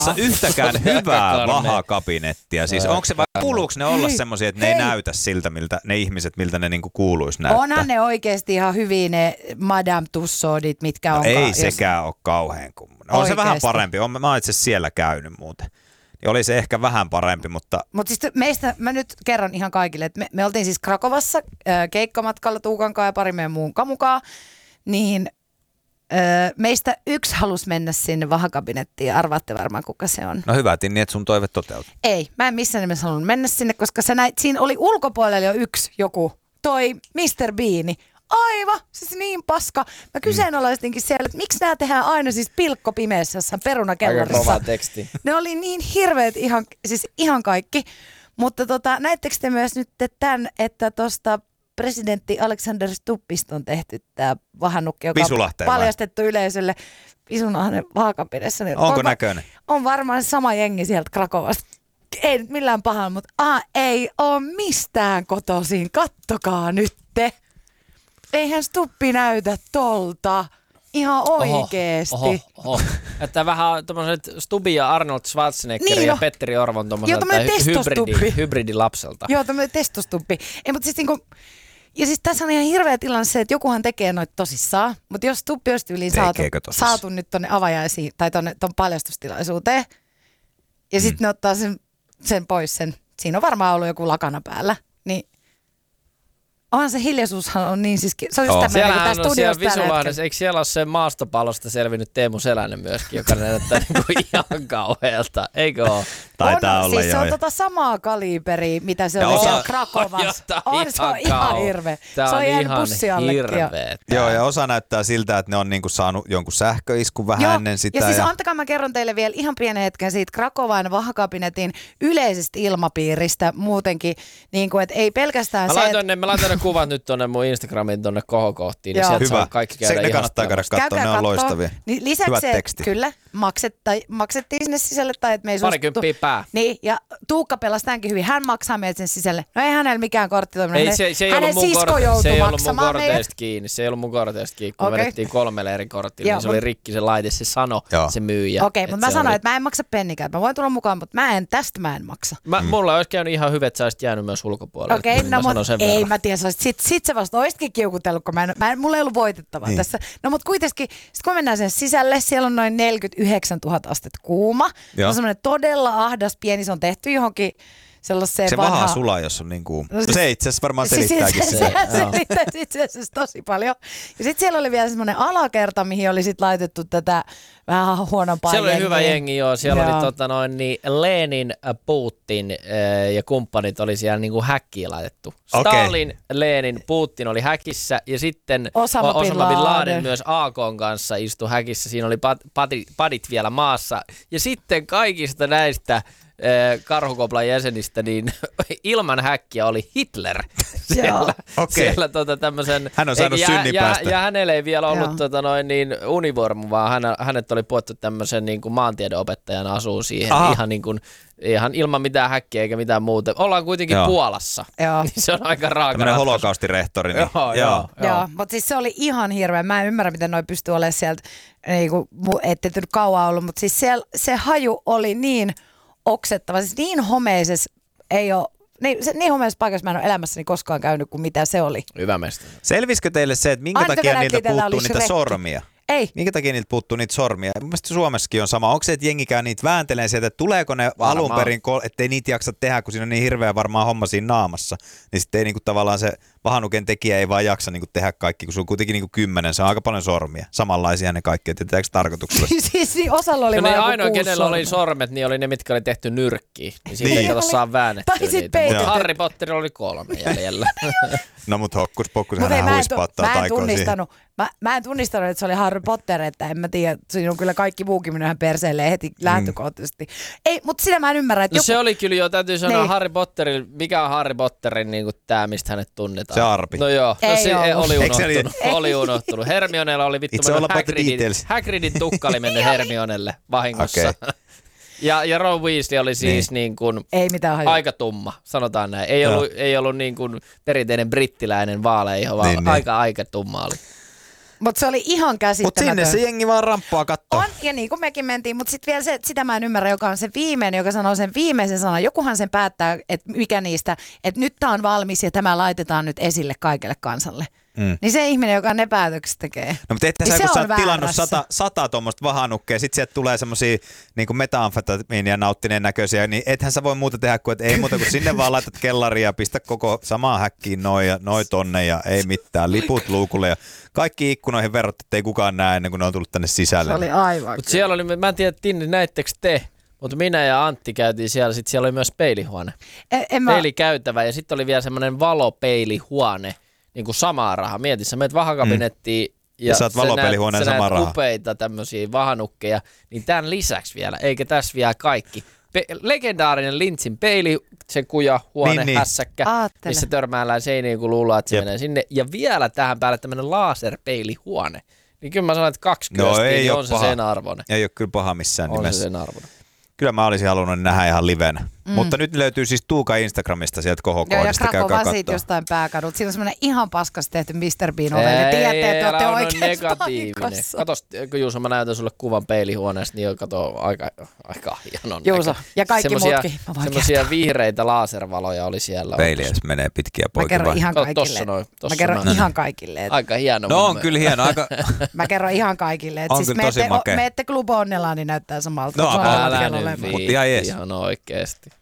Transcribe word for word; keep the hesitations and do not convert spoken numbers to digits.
yhtäkään hyvää vahakabinettia. Siis onko se vai kuuluuko ne olla semmoisia, että ne ei Hei. näytä siltä, miltä ne ihmiset, miltä ne niinku kuuluisi näyttää? Onhan ne oikeasti ihan hyviä ne Madame Tussauds't, mitkä no on. ei jos... sekään ole kauhean kummonen. On se vähän parempi. On, mä oon itse asiassa siellä käynyt muuten. Niin oli se ehkä vähän parempi, mutta... Mutta siis meistä, mä nyt kerron ihan kaikille, että me, me oltiin siis Krakovassa äh, keikkamatkalla Tuukankaan ja pari meidän muun kamukaa, niin äh, meistä yksi halusi mennä sinne vahakabinettiin. Arvaatte varmaan, kuka se on. No hyvä, niin että sun toive toteutui. Ei, mä en missään nimessä halunnut mennä sinne, koska sä näit, siinä oli ulkopuolella jo yksi joku, toi mister Beani. Aivan, siis niin paska. Mä kyseenalaistinkin siellä, että miksi nämä tehdään aina siis pilkkopimeässä jossain perunakellarissa. Aika kova teksti. Ne oli niin hirveät ihan, siis ihan kaikki. Mutta tota, näittekö te myös nyt tämän, että tuosta presidentti Alexander Stubbista on tehty tämä vahannukki, joka on paljastettu yleisölle Visunahden vaakapidessä. Onko on, näköinen? On varmaan sama jengi sieltä Krakovasta. Ei nyt millään pahalla, mutta ah, ei ole mistään kotoisin. Kattokaa nyt te. Eihän Stubbi näytä tolta. Ihan oikeesti. Oho, oho, oho. Että vähän tommoset Stubbi ja Arnold Schwarzenegger niin ja jo. Petteri Orvon tommoselta hybridi, hybridilapselta. Joo, tämmöinen testostubbi. Ei, mutta siis niinku, ja siis tässä on ihan hirveä tilanne se, että jokuhan tekee noita tosissaan, mutta jos Stubbi olisi yli saatu, saatu nyt tonne avajaisiin tai tonne ton paljastustilaisuuteen, ja sitten mm. ne ottaa sen, sen pois sen, siinä on varmaan ollut joku lakana päällä, niin onhan se hiljaisuushan on niin siis, se on just tämmöinen niin kuin tässä studiossa tällä hetkellä. Eikö siellä ole se maastopallosta selvinnyt Teemu Selänen myöskin, joka näyttää niin kuin ihan kauhealta, eikö ole? Taitaa on, olla siis jo. se on tota samaa kaliberia, mitä se oli siellä Krakovassa. On, se on ihan hirveä. Tää se on ihan hirveä. Joo, ja osa näyttää siltä, että ne on niinku saanut jonkun sähköiskun vähän Joo, ennen sitä. Ja siis ja... antakaa mä kerron teille vielä ihan pienen hetken siitä Krakovan vahakabinetin yleisestä ilmapiiristä muutenkin, niin kuin, että ei pelkästään mä se, laitoin että... ne, mä laitoin ne kuvat nyt tonne mun Instagramiin tonne kohokohtiin, niin Joo. sieltä Hyvä. saa kaikki käydä se, ne kannattaa käydä katsoa, ne on loistavia. Niin lisäksi hyvät se, tekstit. kyllä, maksetta, maksettiin sinne sisälle tai että me ei Parikymppiä pää. Niin, ja Tuukka pelasi tämänkin hyvin. Hän maksaa meidät sen sisälle. No ei hänellä mikään korttitoiminen. Ei, se, se ei hänen ollut mun, sisko korte, joutui se ei ollut mun maksamaan korteista meidät. kiinni. Se ei ollut mun korteista kiinni, kun okay. vedettiin kolmelle eri kortille, Joo, niin se mut... oli rikki se laite, se sano, Joo. se myyjä. Okei, okay, mutta mä sanoin, oli... että mä en maksa pennikään. Mä voin tulla mukaan, mutta mä en, tästä mä en maksa. Mä, mm. Mulla olisi käynyt ihan hyvä, että sä olisit jäänyt myös ulkopuolelle. Okei, okay, no mutta ei verran. mä tiedä, sit, sit sä vasta oisitkin kiukutellut, kun mä en, mä en, mulla ei ollut voitettavaa niin. tässä. No mutta kuitenkin, sit kun mennään sen sisälle, siellä on noin neljäkymmentäyhdeksäntuhatta astetta kuuma. Se on semmoinen todella ahdas pieni, se on tehty johonkin sellaiseen se vanhaan... vaha sulaa, jos on niin kuin... No se itse asiassa varmaan selittääkin se. Se, se. se, se selittäisi itse asiassa tosi paljon. Ja sitten siellä oli vielä semmoinen alakerta, mihin oli sitten laitettu tätä vähän huonompaa siellä oli jengiä. hyvä jengi, joo. Siellä joo. oli tota noin, niin Lenin, Putin äh, ja kumppanit oli siellä niin kuin häkkiin laitettu. Stalin, okay. Lenin, Putin oli häkissä ja sitten Osama Bin Osama Bin Laden Laden myös A K:n kanssa istui häkissä. Siinä oli pat, padit, padit vielä maassa. Ja sitten kaikista näistä karhukoplan jäsenistä, niin ilman häkkiä oli Hitler siellä. Okay. siellä tota, tämmösen, hän on saanut ja, synninpäästä. Ja, ja hänellä ei vielä ollut tota, noin, niin, univormu, vaan hän, hänet oli puettu tämmöisen niin kuin maantiedenopettajan asuun siihen ihan, niin kuin, ihan ilman mitään häkkiä eikä mitään muuta. Ollaan kuitenkin joo. Puolassa, joo. niin se on aika raaka tämmöinen holokaustirehtori. Niin. Joo, joo, joo. joo. Mutta siis se oli ihan hirveä. Mä en ymmärrä, miten noi pystyy olemaan sieltä, niinku, ette nyt kauan ollut, mutta siis siellä, se haju oli niin oksettava, siis niin homeisessa ei ole, niin, se, niin homeisessa paikassa mä en ole elämässäni koskaan käynyt kuin mitä se oli. Hyvä mestari. Selvisikö teille se, että minkä Aina takia niiltä Venäjällä puuttuu oli niitä Shrek. sormia? Ei. Minkä takia niiltä puuttuu niitä sormia? Mun mielestä Suomessakin on sama. Onko se, että jengi käy niitä vääntelee sieltä, että tuleeko ne varmaan alun perin, ettei niitä jaksa tehdä, kun siinä on niin hirveä varmaan homma siinä naamassa. Niin sitten ei niinku tavallaan se vahanuken tekijä ei vaan jaksa niinku tehdä kaikki, kun sulla on kuitenkin niinku kymmenen, se on aika paljon sormia. Samanlaisia ne kaikki, että tehdäänkö tarkoituksella? siis niin osalla oli no vaan ne joku ainoa, kuusi kenellä sormea. oli sormet, niin oli ne, mitkä oli tehty nyrkkiin. Niin siitä niin. ei kato saa väännettyä Tai sit niitä. Mutta peitetty. Harry Potterilla oli kolme jäljellä. No mut hokkus pokkus, Mut hän mä en, huispauttaa mä en taikoon siihen. tunnistanut, mä, mä en tunnistanut, että se oli Harry Potter, että en mä tiedä, siinä on kyllä kaikki muukin minun ihan perseelle heti mm. lähtökohtaisesti. Ei, mutta sitä mä en ymmärrä, että no joku... se oli kyllä jo, täytyy sanoa niin. Harry Potterin, mikä on Harry Potterin niin tää, mistä hänet tunnetaan? Se arpi. No joo, no ei se ollut. oli Oli? unohtunut. Oli unohtunut. Hermionella oli vittu It's all about the Hagridin, details. Hagridin tukka oli mennyt Hermionelle vahingossa. Okay. Ja, ja Ron Weasley oli siis niin. Niin kuin ei mitään hajua. aika tumma, sanotaan näin. Ei ollut, ei ollut niin kuin perinteinen brittiläinen vaaleiho, vaan niin, aika, niin. aika tumma oli. Mutta se oli ihan käsittämätön. Mutta sinne se jengi vaan ramppaa kattoo. On, ja niin kuin mekin mentiin, mutta sitten vielä se, sitä mä en ymmärrä, joka on se viimeinen, joka sanoo sen viimeisen sanan. Jokuhan sen päättää, että mikä niistä, että nyt tää on valmis ja tämä laitetaan nyt esille kaikelle kansalle. Mm. Niin se ihminen, joka ne päätökset tekee. No mutta että niin sä, kun sä oot tilannut sata, sata tuommoista vahanukkeja, sit sieltä tulee semmosia niin kuin metamfetamiinia nauttineen näköisiä, niin ethän sä voi muuta tehdä kuin, että ei muuta kuin sinne vaan laitat kellaria ja pistä koko samaan häkkiin noin ja noi tonne ja ei mitään, liput luukulle ja kaikki ikkunoihin verrat, että ei kukaan näe ennen kuin ne on tullut tänne sisälle. Se oli aivan. Mutta siellä oli, mä en tiedä, Tinni, näittekö te? Mutta minä ja Antti käytiin siellä, sitten siellä oli myös peilihuone. E, mä... Peilikäytävä ja sitten oli vielä semmoinen valopeilihuone. Niin kuin samaa rahaa. Mieti, sä menet vahakabinettiin mm. ja, ja saat valopelihuoneen samaa rahaa. Upeita tämmöisiä vahanukkeja, niin tämän lisäksi vielä, eikä tässä vielä kaikki. Pe- legendaarinen Lintsin peili, se kuja, huone, niin, niin. hässäkkä, Aattele. missä törmäillään seiniin, kun luullaan, että se Jep. menee sinne. Ja vielä tähän päälle tämmöinen laserpeilihuone. Niin kyllä mä sanon, että kaksi no, kyöstiä, niin on paha. se sen arvoinen. Ei ole kyllä paha missään on nimessä. Se sen arvoinen. Kyllä mä olisin halunnut nähdä ihan livenä. Mm. Mutta nyt löytyy siis Tuuka Instagramista sieltä kohokohdista. Joo, ja Krakova siitä jostain pääkadulta. Siinä on semmoinen ihan paskas tehty mister Bean oveli. Te tiedätte, että olette oikeassa paikassa. Katos, kun Juuso, mä näytän sulle kuvan peilihuoneesta, niin kato aika, aika hienon. Juuso, ja kaikki semmosia, muutkin. Semmoisia vihreitä laservaloja oli siellä. Peili edes menee pitkiä poikia. Mä kerron ihan kaikille. Tossa noin, tossa mä kerron noin. ihan kaikille. Aika hieno. No on kyllä hieno. Aika... Mä kerron ihan kaikille. On kyllä tosi makea. Me ette Club Onnella, niin näyttää samalta. No, älä nyt viitti ihan oikeesti.